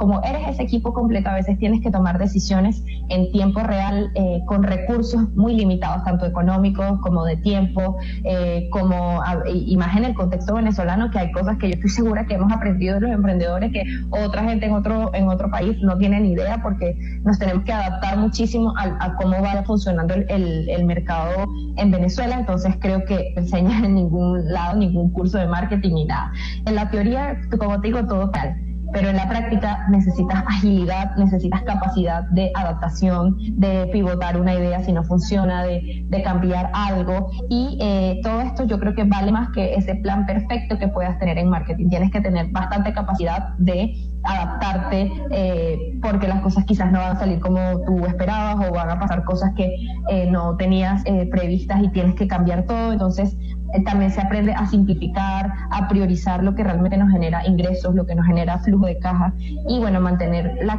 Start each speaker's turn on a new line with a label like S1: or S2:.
S1: como eres ese equipo completo, a veces tienes que tomar decisiones en tiempo real, con recursos muy limitados, tanto económicos como de tiempo, y más en el contexto venezolano, que hay cosas que yo estoy segura que hemos aprendido de los emprendedores que otra gente en otro país no tiene ni idea, porque nos tenemos que adaptar muchísimo a cómo va funcionando el mercado en Venezuela. Entonces creo que enseñas en ningún lado ningún curso de marketing ni nada. En la teoría, como te digo, todo tal, pero en la práctica necesitas agilidad, necesitas capacidad de adaptación, de pivotar una idea si no funciona, de cambiar algo, y todo esto yo creo que vale más que ese plan perfecto que puedas tener en marketing. Tienes que tener bastante capacidad de adaptarte, porque las cosas quizás no van a salir como tú esperabas, o van a pasar cosas que no tenías previstas y tienes que cambiar todo. Entonces también se aprende a simplificar, a priorizar lo que realmente nos genera ingresos, lo que nos genera flujo de caja, y bueno, mantener la